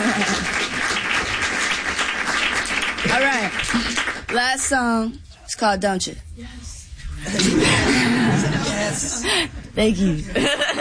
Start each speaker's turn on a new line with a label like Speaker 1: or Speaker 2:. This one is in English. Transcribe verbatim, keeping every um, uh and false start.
Speaker 1: All right. Last song. It's called Don't You?
Speaker 2: Yes. Yes.
Speaker 1: Thank you.